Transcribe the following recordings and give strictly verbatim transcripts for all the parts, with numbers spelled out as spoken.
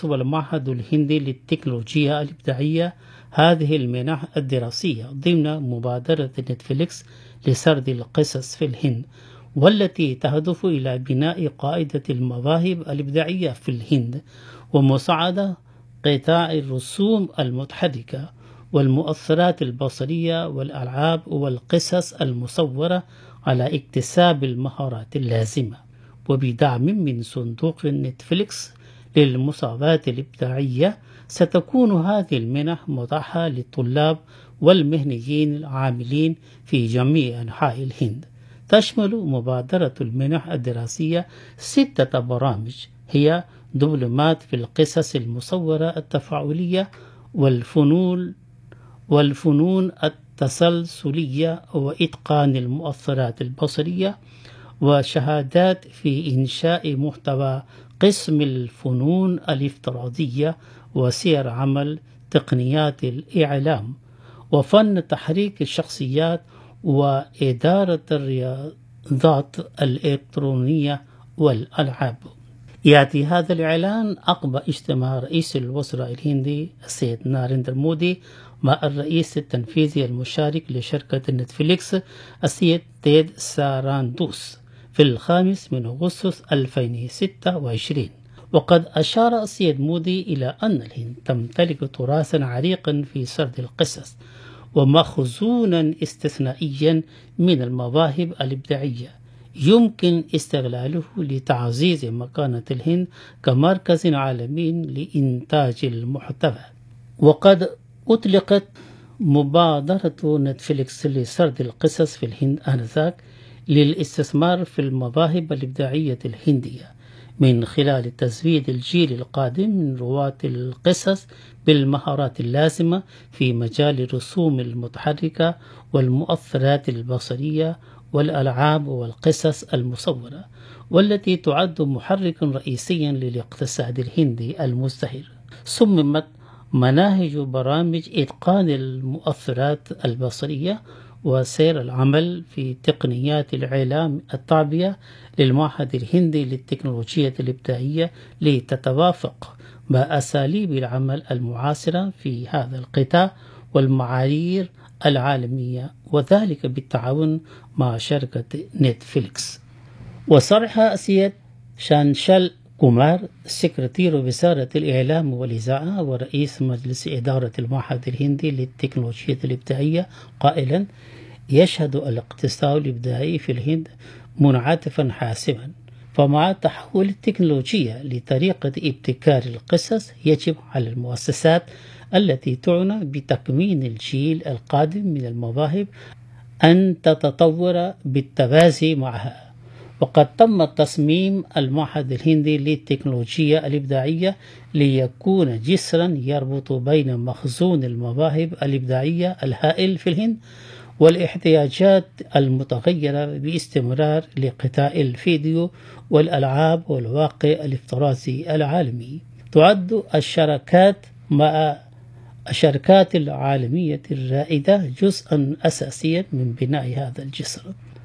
نتفليكس والمعهد الهندي للتكنولوجيا الإبداعية هذه المنح الدراسية ضمن مبادرة نتفليكس لسرد القصص في الهند، والتي تهدف إلى بناء قاعدة المواهب الإبداعية في الهند ومساعدة قطاع الرسوم المتحركة والمؤثرات البصرية والألعاب والقصص المصورة على اكتساب المهارات اللازمة. وبدعم من صندوق نتفليكس للمساواة الإبداعية ستكون هذه المنح متاحة للطلاب والمهنيين العاملين في جميع أنحاء الهند. تشمل مبادرة المنح الدراسية ستة برامج، هي دبلومات في القصص المصورة التفاعلية والفنون والفنون التسلسلية وإتقان المؤثرات البصرية، وشهادات في إنشاء محتوى قسم الفنون الافتراضية وسير عمل تقنيات الإعلام وفن تحريك الشخصيات وإدارة الرياضات الإلكترونية والألعاب. يأتي هذا الإعلان عقب اجتماع رئيس الوزراء الهندي السيد ناريندرا مودي مع الرئيس التنفيذي المشارك لشركة نتفليكس السيد تيد ساراندوس في الخامس من أغسطس ألفين وستة وعشرين. وقد أشار السيد مودي إلى أن الهند تمتلك تراثا عريقا في سرد القصص ومخزونا استثنائيا من المواهب الإبداعية يمكن استغلاله لتعزيز مكانة الهند كمركز عالمي لإنتاج المحتوى. وقد أطلقت مبادرة نتفليكس لسرد القصص في الهند آنذاك للاستثمار في المواهب الإبداعية الهندية من خلال تزويد الجيل القادم من رواة القصص بالمهارات اللازمة في مجال الرسوم المتحركة والمؤثرات البصرية والألعاب والقصص المصورة، والتي تعد محركا رئيسيا للاقتصاد الهندي المزدهر. صممت مناهج برامج إتقان المؤثرات البصرية وسير العمل في تقنيات الإعلام التعبئة للمعهد الهندي للتكنولوجيا الإبداعية لتتوافق مع أساليب العمل المعاصرة في هذا القطاع والمعايير العالمية، وذلك بالتعاون مع شركة نتفليكس. وصرح السيد شانشال كومار سكرتير وزارة الإعلام والإذاعة ورئيس مجلس إدارة المعهد الهندي للتكنولوجيا الإبداعية قائلا: يشهد الاقتصاد الإبداعي في الهند منعطفا حاسما، فمع تحول التكنولوجيا لطريقة ابتكار القصص يجب على المؤسسات التي تعنى بتكوين الجيل القادم من المواهب أن تتطور بالتوازي معها. وقد تم تصميم المعهد الهندي للتكنولوجيا الإبداعية ليكون جسرا يربط بين مخزون المواهب الإبداعية الهائل في الهند والاحتياجات المتغيرة باستمرار لقطاع الفيديو والألعاب والواقع الافتراضي العالمي. تعد الشراكات مع الشركات العالمية الرائدة جزءا أساسيا من بناء هذا الجسر،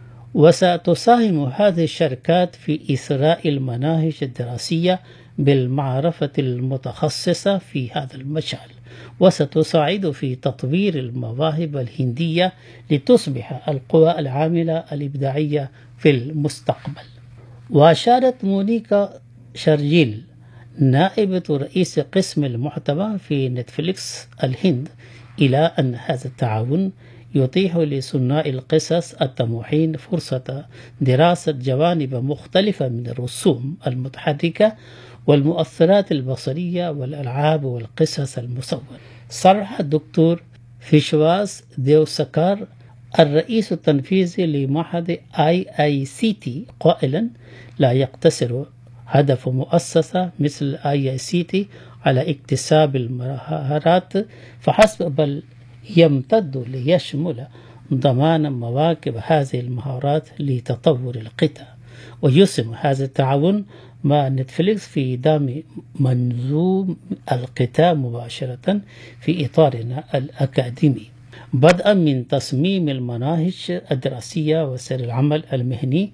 وستساهم هذه الشركات في إثراء المناهج الدراسية بالمعرفة المتخصصة في هذا المجال، وستساعد في تطوير المواهب الهندية لتصبح القوى العاملة الإبداعية في المستقبل. وأشارت مونيكا شارجيل نائبة رئيس قسم المحتوى في نتفليكس الهند إلى أن هذا التعاون يتيح لصناع القصص الطموحين فرصة دراسة جوانب مختلفة من الرسوم المتحركة والمؤثرات البصرية والألعاب والقصص المصورة. صرح الدكتور فيشواس ديوسكار الرئيس التنفيذي لمعهد آي آي سي تي قائلا: لا يقتصر هدف مؤسسة مثل آي آي سي تي على اكتساب المهارات فحسب، بل يمتد ليشمل ضمان مواكب هذه المهارات لتطور القطاع. ويسهم هذا التعاون مع نتفليكس في إدامة منظوم القطاع مباشرة في إطارنا الأكاديمي، بدءا من تصميم المناهج الدراسية وسير العمل المهني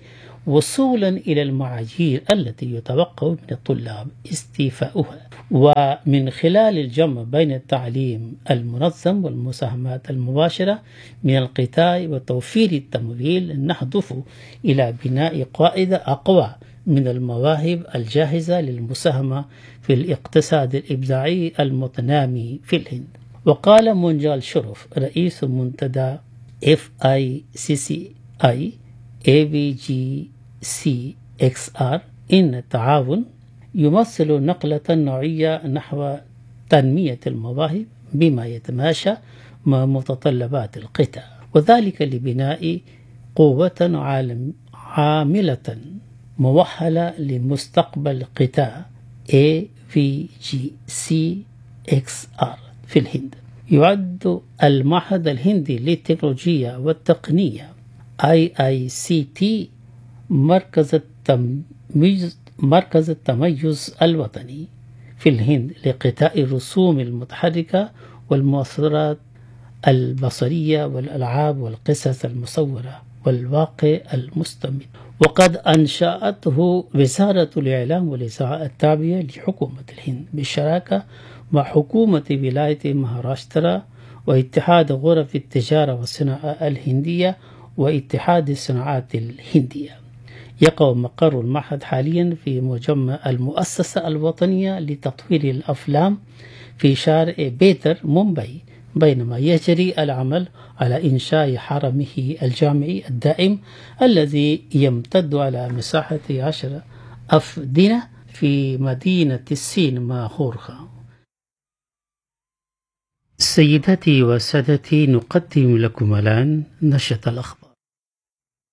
وصولا إلى المعايير التي يتوقع من الطلاب استيفاؤها. ومن خلال الجمع بين التعليم المنظم والمساهمات المباشرة من القطاع وتوفير التمويل نهدف إلى بناء قاعدة أقوى من المواهب الجاهزة للمساهمة في الاقتصاد الإبداعي المتنامي في الهند. وقال منجال شرف رئيس منتدى إف آي سي سي آي إيه بي جي سي إكس آر إن التعاون يمثل نقلة نوعية نحو تنمية المواهب بما يتماشى مع متطلبات القطاع، وذلك لبناء قوة عالم عاملة موحلة لمستقبل قطاع إيه في جي سي إكس آر في الهند. يعد المعهد الهندي للتكنولوجيا والتقنية آي آي سي تي مركز التمييز مركز التميز الوطني في الهند لقطاع الرسوم المتحركة والمؤثرات البصرية والألعاب والقصص المصورة والواقع المستمر، وقد أنشأته وزارة الإعلام والإذاعة التابعة لحكومة الهند بالشراكة مع حكومة ولاية مهاراشترا واتحاد غرف التجارة والصناعة الهندية واتحاد الصناعات الهندية. يقع مقر المعهد حاليا في مجمع المؤسسة الوطنية لتطوير الأفلام في شارع بيتر مومباي، بينما يجري العمل على إنشاء حرمه الجامعي الدائم الذي يمتد على مساحة عشر أفدنة في مدينة السينما هورخا. سيداتي وسادتي، نقدم لكم الآن نشرة الأخبار.